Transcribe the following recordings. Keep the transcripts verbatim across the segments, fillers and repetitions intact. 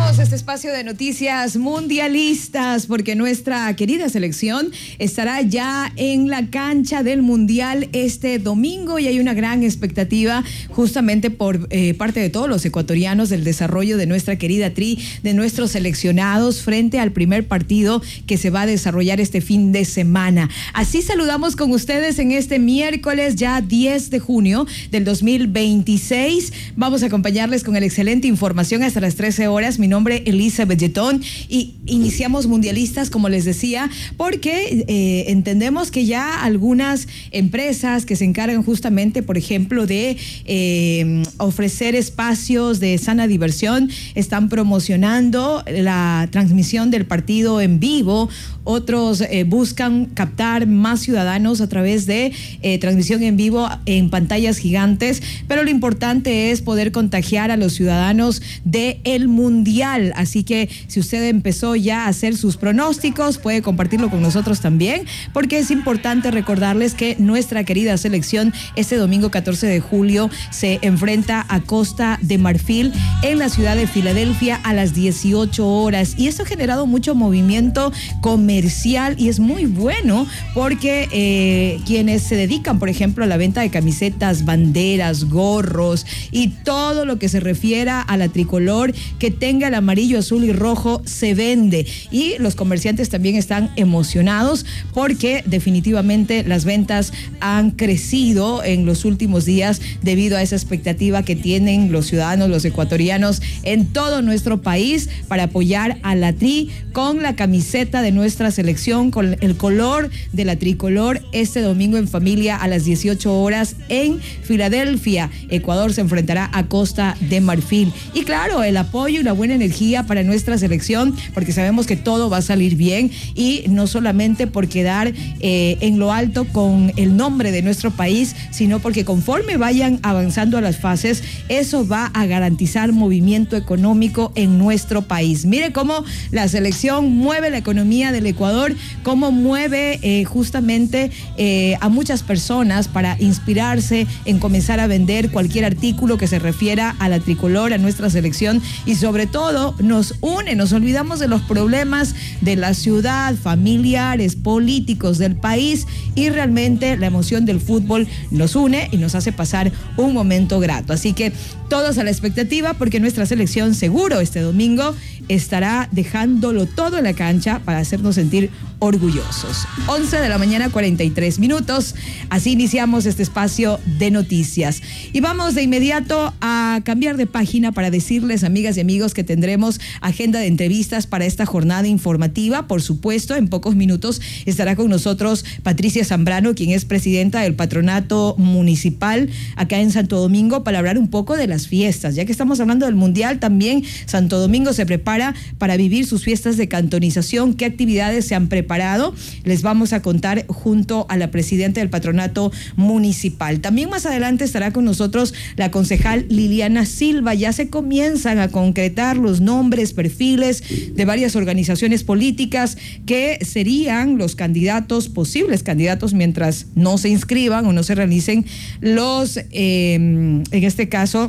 Iniciamos este espacio de noticias mundialistas porque nuestra querida selección estará ya en la cancha del Mundial este domingo y hay una gran expectativa justamente por eh, parte de todos los ecuatorianos del desarrollo de nuestra querida Tri, de nuestros seleccionados frente al primer partido que se va a desarrollar este fin de semana. Así saludamos con ustedes en este miércoles ya diez de junio del dos mil veintiséis. Vamos a acompañarles con el excelente información hasta las trece horas. Mi nombre es Elizabeth Yetón y iniciamos mundialistas, como les decía, porque eh, entendemos que ya algunas empresas que se encargan justamente, por ejemplo, de eh, ofrecer espacios de sana diversión, están promocionando la transmisión del partido en vivo. Otros eh, buscan captar más ciudadanos a través de eh, transmisión en vivo en pantallas gigantes, pero lo importante es poder contagiar a los ciudadanos del Mundial. Así que si usted empezó ya a hacer sus pronósticos, puede compartirlo con nosotros también, porque es importante recordarles que nuestra querida selección este domingo catorce de julio se enfrenta a Costa de Marfil en la ciudad de Filadelfia a las dieciocho horas, y esto ha generado mucho movimiento comercial y es muy bueno porque eh, quienes se dedican, por ejemplo, a la venta de camisetas, banderas, gorros y todo lo que se refiera a la tricolor que tenga el amarillo, azul y rojo se vende, y los comerciantes también están emocionados porque definitivamente las ventas han crecido en los últimos días debido a esa expectativa que tienen los ciudadanos, los ecuatorianos en todo nuestro país para apoyar a la Tri con la camiseta de nuestra selección, con el color de la tricolor este domingo en familia a las dieciocho horas en Filadelfia. Ecuador se enfrentará a Costa de Marfil. Y claro, el apoyo y la buena energía para nuestra selección, porque sabemos que todo va a salir bien, y no solamente por quedar eh, en lo alto con el nombre de nuestro país, sino porque conforme vayan avanzando a las fases, eso va a garantizar movimiento económico en nuestro país. Mire cómo la selección mueve la economía del Ecuador, cómo mueve eh, justamente eh, a muchas personas para inspirarse en comenzar a vender cualquier artículo que se refiera a la tricolor, a nuestra selección, y sobre todo nos une, nos olvidamos de los problemas de la ciudad, familiares, políticos del país, y realmente la emoción del fútbol nos une y nos hace pasar un momento grato. Así que todos a la expectativa porque nuestra selección seguro este domingo estará dejándolo todo en la cancha para hacernos sentir orgullosos. once de la mañana, cuarenta y tres minutos. Así iniciamos este espacio de noticias. Y vamos de inmediato a cambiar de página para decirles, amigas y amigos, que tendremos agenda de entrevistas para esta jornada informativa. Por supuesto, en pocos minutos estará con nosotros Patricia Zambrano, quien es presidenta del Patronato Municipal acá en Santo Domingo, para hablar un poco de las fiestas. Ya que estamos hablando del Mundial, también Santo Domingo se prepara para vivir sus fiestas de cantonización. ¿Qué actividades se han preparado? Les vamos a contar junto a la presidenta del Patronato Municipal. También más adelante estará con nosotros la concejal Liliana Silva. Ya se comienzan a concretar los nombres, perfiles de varias organizaciones políticas que serían los candidatos, posibles candidatos, mientras no se inscriban o no se realicen los, eh, en este caso,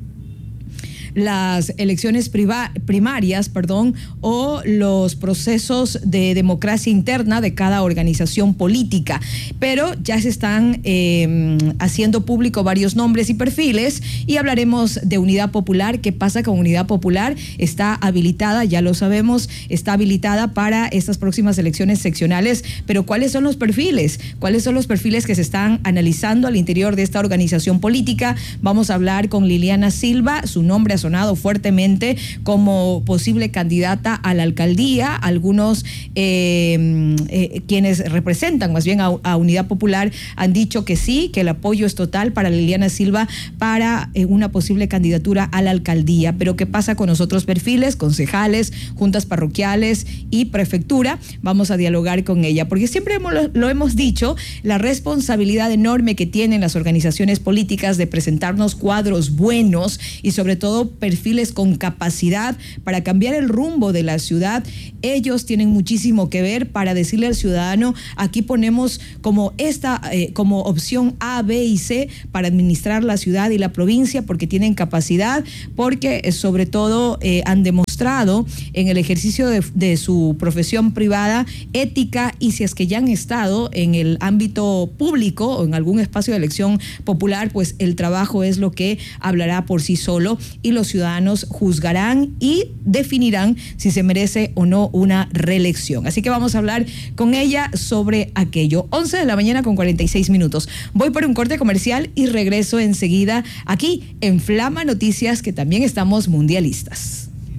las elecciones priva- primarias, perdón, o los procesos de democracia interna de cada organización política. Pero ya se están eh, haciendo público varios nombres y perfiles, y hablaremos de Unidad Popular. ¿Qué pasa con Unidad Popular? Está habilitada, ya lo sabemos, está habilitada para estas próximas elecciones seccionales, pero ¿cuáles son los perfiles? ¿Cuáles son los perfiles que se están analizando al interior de esta organización política? Vamos a hablar con Liliana Silva. Su nombre ha sonado fuertemente como posible candidata a la alcaldía. Algunos eh, eh, quienes representan más bien a, a Unidad Popular han dicho que sí, que el apoyo es total para Liliana Silva para eh, una posible candidatura a la alcaldía. Pero ¿qué pasa con los otros perfiles? Concejales, juntas parroquiales y prefectura. Vamos a dialogar con ella, porque siempre hemos, lo, lo hemos dicho, la responsabilidad enorme que tienen las organizaciones políticas de presentarnos cuadros buenos y sobre todo perfiles con capacidad para cambiar el rumbo de la ciudad. Ellos tienen muchísimo que ver para decirle al ciudadano: aquí ponemos como esta eh, como opción A, B y C para administrar la ciudad y la provincia, porque tienen capacidad, porque eh, sobre todo eh, han demostrado demostrado en el ejercicio de, de su profesión privada, ética, y si es que ya han estado en el ámbito público o en algún espacio de elección popular, pues el trabajo es lo que hablará por sí solo y los ciudadanos juzgarán y definirán si se merece o no una reelección. Así que vamos a hablar con ella sobre aquello. once de la mañana con cuarenta y seis minutos. Voy por un corte comercial y regreso enseguida aquí en Flama Noticias, que también estamos mundialistas.